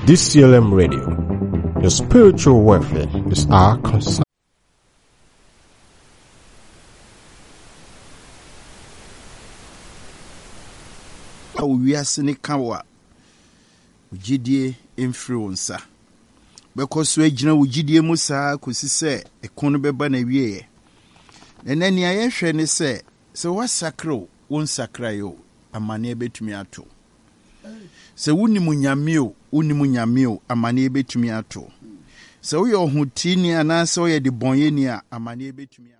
DCLM Radio. Your spiritual welfare is our concern. We are Senekawa. Ujidie influencer. Because we jina ujidie musa kusise ekono beba na wiye. Nene ni ayehwe ne se wa sakro won sakra yo amane betumi ato. Se wuni munyameo amane betumi ato. Se wo yo hutini anase wo ye de bonyeni a amane betumi